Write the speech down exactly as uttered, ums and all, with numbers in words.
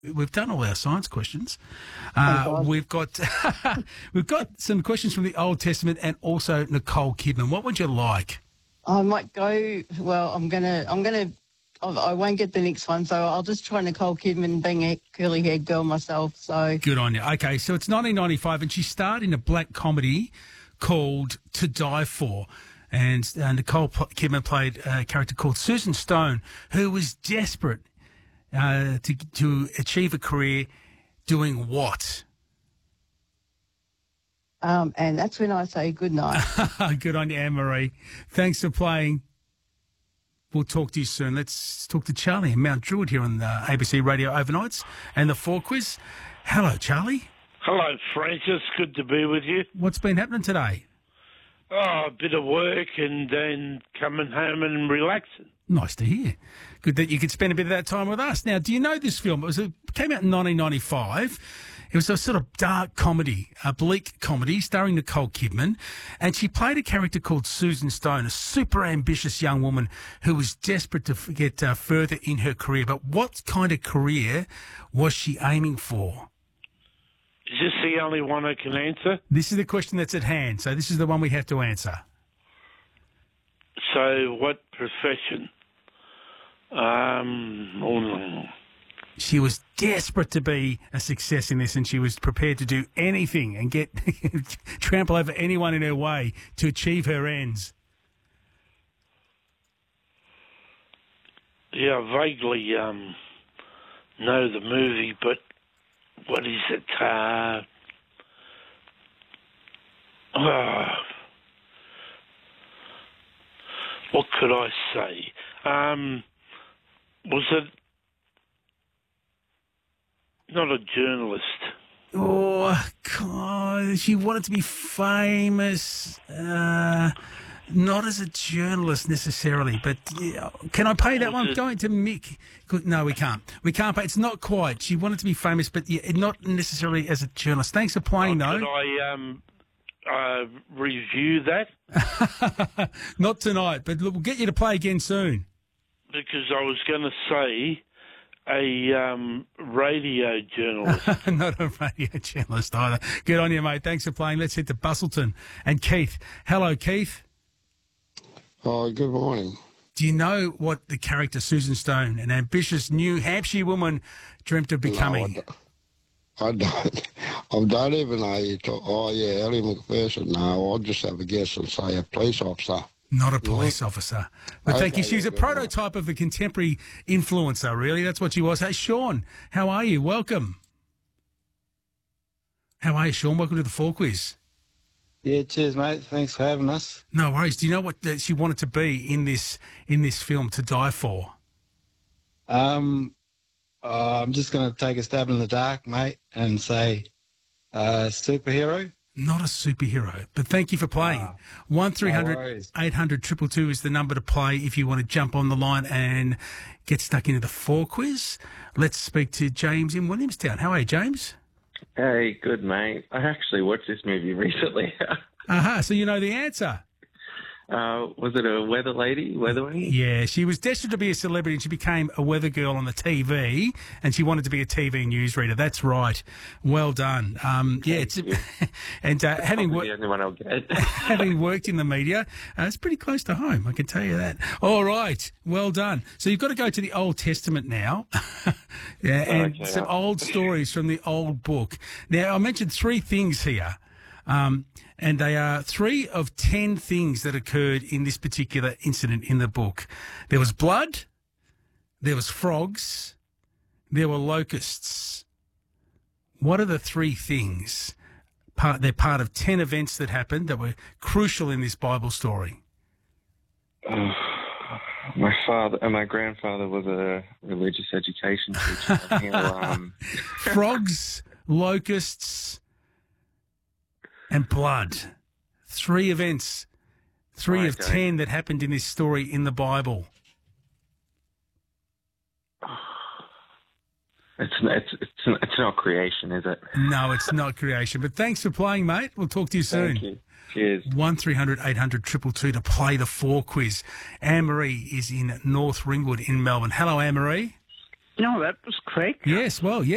We've done all our science questions. Uh, we've got we've got some questions from the Old Testament and also Nicole Kidman. What would you like? I might go. Well, I'm gonna. I'm gonna. I I won't get the next one, so I'll just try Nicole Kidman, being a curly-haired girl myself. So Good on you. Okay, so it's nineteen ninety-five, and she starred in a black comedy called To Die For. And uh, Nicole Kidman played a character called Susan Stone, who was desperate uh, to to achieve a career doing what? Um, and that's when I say good night. Good on you, Anne-Marie. Thanks for playing. We'll talk to you soon. Let's talk to Charlie in Mount Druitt here on the A B C Radio Overnights and the Four Quiz. Hello, Charlie. Hello, Francis. Good to be with you. What's been happening today? Oh, a bit of work and then coming home and relaxing. Nice to hear. Good that you could spend a bit of that time with us. Now, do you know this film? It was it came out in nineteen ninety-five. It was a sort of dark comedy, a bleak comedy starring Nicole Kidman, and she played a character called Susan Stone, a super ambitious young woman who was desperate to get uh, further in her career. But what kind of career was she aiming for? Is this the only one I can answer? This is the question that's at hand, so this is the one we have to answer. So, what profession? Um, oh, She was desperate to be a success in this, and she was prepared to do anything and get trample over anyone in her way to achieve her ends. yeah, I vaguely um, know the movie, but what is it? Uh, oh, what could I say? Um, was it not a journalist? Oh, God, she wanted to be famous. Uh, not as a journalist necessarily, but yeah, can I pay that Was one? it- Going to Mick. Good, no, we can't. We can't pay. It's not quite. She wanted to be famous, but yeah, not necessarily as a journalist. Thanks for playing, Oh, though. could I um, uh, review that? Not tonight, but look, we'll get you to play again soon. Because I was going to say a um, radio journalist. Not a radio journalist either. Good on you, mate. Thanks for playing. Let's head to Bustleton. And Keith. Hello, Keith. Oh, good morning. Do you know what the character Susan Stone, an ambitious New Hampshire woman, dreamt of becoming? No, I don't. I don't, I don't even know you talk. Oh, yeah, Ellie McPherson. No, I'll just have a guess and say a police officer. Not a police officer. But thank you. Okay, She's a yeah, good prototype of a contemporary influencer, really. That's what she was. Hey, Sean, how are you? Welcome. How are you, Sean? Welcome to the Four Quiz. Yeah, cheers, mate. Thanks for having us. No worries. Do you know what that she wanted to be in this in this film, To Die For? Um, uh, I'm just going to take a stab in the dark, mate, and say uh, superhero. Not a superhero, but thank you for playing. Ah, One three no hundred worries. eight hundred two two two is the number to play if you want to jump on the line and get stuck into the Four Quiz. Let's speak to James in Williamstown. How are you, James? Hey, good, mate. I actually watched this movie recently. Aha, so you know the answer. uh, was it a weather lady, weatherman? Yeah, she was destined to be a celebrity and she became a weather girl on the T V and she wanted to be a T V newsreader. That's right. Well done. Um, yeah, it's and uh, having Probably worked the only one I'll get. having worked in the media, uh, it's pretty close to home, I can tell you that. All right, well done. So you've got to go to the Old Testament now, yeah, and Okay. some old stories from the old book. Now, I mentioned three things here. Um, and they are three of ten things that occurred in this particular incident in the book. There was blood, there was frogs, there were locusts. What are the three things? Part, they're part of ten events that happened that were crucial in this Bible story. My father and my grandfather was a religious education teacher. He'll, um, Frogs, locusts, and blood. Three events, three of Okay. ten that happened in this story in the Bible. it's, it's it's it's not creation, is it? No, it's not creation. But thanks for playing, mate. We'll talk to you soon. Thank you. Cheers. One three hundred eight hundred two two two to play the Four Quiz. Anne-Marie is in North Ringwood in Melbourne. Hello, Anne-Marie. No, that was quick. Yes, well, yeah.